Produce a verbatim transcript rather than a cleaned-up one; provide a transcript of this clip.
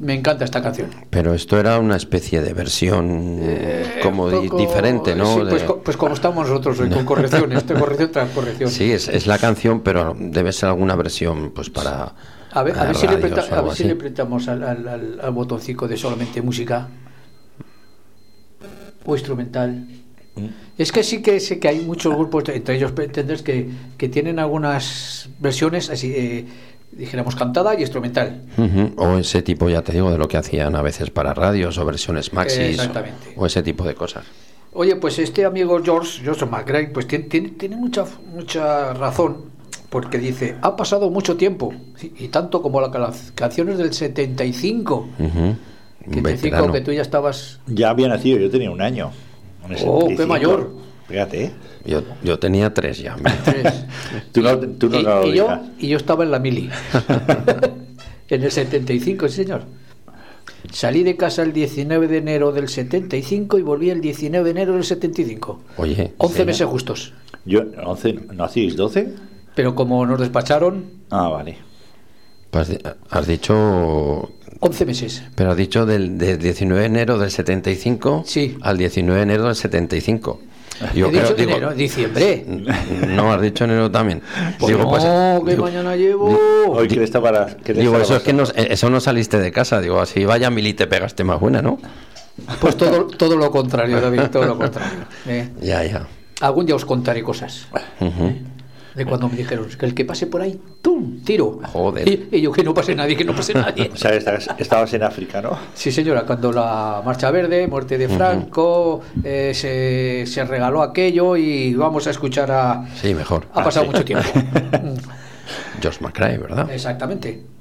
me encanta esta canción. Pero esto era una especie de versión eh, como poco, di- diferente, ¿no? Sí, pues, de... pues como estamos nosotros hoy, con correcciones, corrección tras corrección. Sí, es, es la canción, pero debe ser alguna versión pues para... A ver, a ver, si, le preta, a ver así. si le apretamos al, al, al, al botoncito de solamente música o instrumental. ¿Mm? Es que sí que sé que hay muchos grupos, entre ellos Pretenders, que, que tienen algunas versiones así, eh, dijéramos cantada y instrumental. Uh-huh. O ese tipo, ya te digo, de lo que hacían a veces para radios o versiones maxis. Exactamente. O, o ese tipo de cosas. Oye, pues este amigo George, George McRae, pues tiene, tiene, tiene mucha, mucha razón. Porque dice, ha pasado mucho tiempo, y tanto como las canciones del setenta y cinco, uh-huh. setenta y cinco que tú ya estabas... Ya había nacido, yo tenía un año. Oh, qué mayor. Fíjate, ¿eh? Yo, yo tenía tres ya. Tres. tú no, tú no y, lo y, yo, y yo estaba en la mili. En el setenta y cinco, sí señor. Salí de casa el diecinueve de enero del setenta y cinco y volví el diecinueve de enero del setenta y cinco. Oye. once sí, meses justos. Yo, once, ¿nacís doce? Pero como nos despacharon... Ah, vale. Pues has dicho... once meses. Pero has dicho del, del diecinueve de enero del setenta y cinco sí. al diecinueve de enero del setenta y cinco. Yo He creo, dicho digo, enero, diciembre. No, has dicho enero también. Pues digo, no, pues, que digo, mañana llevo... Hoy que está para... Que digo, eso para es que no, eso no saliste de casa. Digo, así vaya mili te pegaste más buena, ¿no? Pues todo, todo lo contrario, David, todo lo contrario. ¿eh? Ya, ya. Algún día os contaré cosas. Uh-huh. ¿eh? De cuando me dijeron que el que pase por ahí, ¡tum! Tiro. Joder. Y, y yo, que no pase nadie, que no pase nadie. O sea, estabas en África, ¿no? Sí, señora, cuando la Marcha Verde, muerte de Franco, uh-huh. eh, se, se regaló aquello y vamos a escuchar a... Sí, mejor. Ha pasado ah, sí. mucho tiempo. George McRae, ¿verdad? Exactamente.